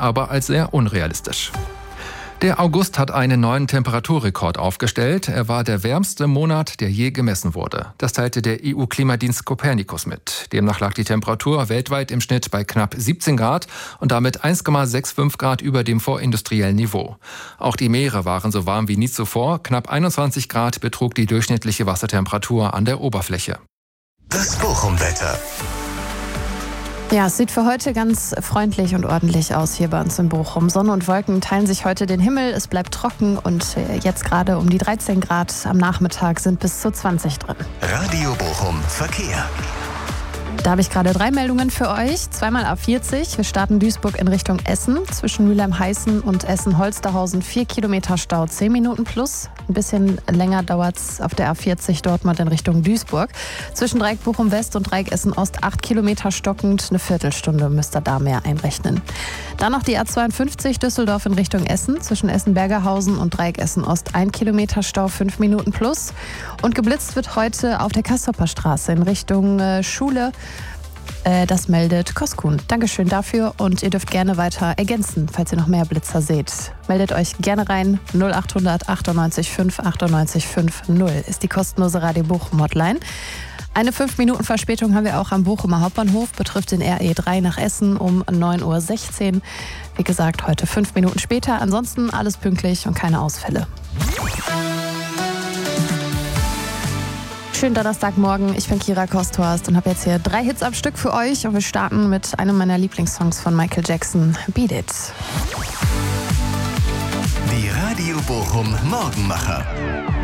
aber als sehr unrealistisch. Der August hat einen neuen Temperaturrekord aufgestellt. Er war der wärmste Monat, der je gemessen wurde. Das teilte der EU-Klimadienst Copernicus mit. Demnach lag die Temperatur weltweit im Schnitt bei knapp 17 Grad und damit 1,65 Grad über dem vorindustriellen Niveau. Auch die Meere waren so warm wie nie zuvor. Knapp 21 Grad betrug die durchschnittliche Wassertemperatur an der Oberfläche. Das Bochum-Wetter. Ja, es sieht für heute ganz freundlich und ordentlich aus hier bei uns in Bochum. Sonne und Wolken teilen sich heute den Himmel. Es bleibt trocken und jetzt gerade um die 13 Grad am Nachmittag sind bis zu 20 drin. Radio Bochum Verkehr. Da habe ich gerade 3 Meldungen für euch. Zweimal A40. Wir starten Duisburg in Richtung Essen. Zwischen Mülheim-Heißen und Essen-Holsterhausen 4 Kilometer Stau, 10 Minuten plus. Ein bisschen länger dauert es auf der A40 Dortmund in Richtung Duisburg. Zwischen Dreieck Bochum-West und Dreieck Essen-Ost 8 Kilometer stockend. Eine Viertelstunde müsst ihr da mehr einrechnen. Dann noch die A52 Düsseldorf in Richtung Essen. Zwischen Essen-Bergerhausen und Dreieck Essen-Ost 1 Kilometer Stau, 5 Minuten plus. Und geblitzt wird heute auf der Castroper Straße in Richtung Schule. Das meldet Koskun. Dankeschön dafür und ihr dürft gerne weiter ergänzen, falls ihr noch mehr Blitzer seht. Meldet euch gerne rein. 0800 98 5 98 5 0 ist die kostenlose Radio Bochum Hotline. Eine 5 Minuten Verspätung haben wir auch am Bochumer Hauptbahnhof, betrifft den RE3 nach Essen um 9.16 Uhr. Wie gesagt, heute 5 Minuten später. Ansonsten alles pünktlich und keine Ausfälle. Schönen Donnerstagmorgen, ich bin Kira Kosthorst und habe jetzt hier 3 Hits am Stück für euch. Und wir starten mit einem meiner Lieblingssongs von Michael Jackson, Beat It. Die Radio Bochum Morgenmacher.